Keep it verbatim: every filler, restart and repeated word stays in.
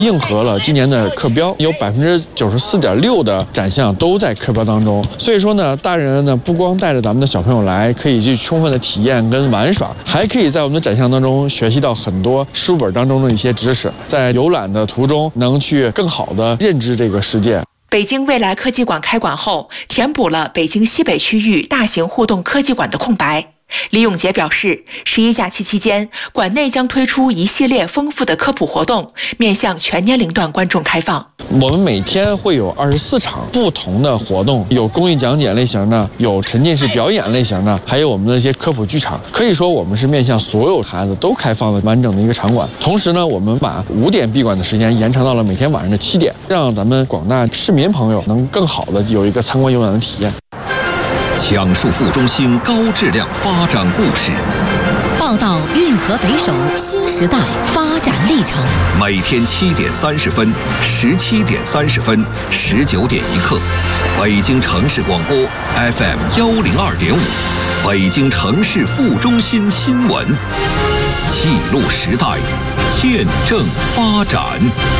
应和了今年的课标，有百分之九十四点六的展项都在课标当中。所以说呢，大人呢不光带着咱们的小朋友来，可以去充分的体验跟玩耍，还可以在我们的展项当中学习到很多书本当中的一些知识，在游览的途中能去更好的认知这个世界。 北京未来科技馆开馆后，填补了北京西北区域大型互动科技馆的空白。李永杰表示，十一假期期间，馆内将推出一系列丰富的科普活动，面向全年龄段观众开放。 我们每天会有二十四场不同的活动，有公益讲解类型的，有沉浸式表演类型的，还有我们的一些科普剧场。可以说，我们是面向所有孩子都开放的完整的一个场馆。同时呢，我们把五点闭馆的时间延长到了每天晚上的七点，让咱们广大市民朋友能更好的有一个参观游览的体验。 讲述副中心高质量发展故事， 报道运河北首新时代发展历程。 每天七点三十分、十七点三十分、十九点一刻，北京城市广播 F M 幺零二点五，北京城市副中心新闻，记录时代，见证发展。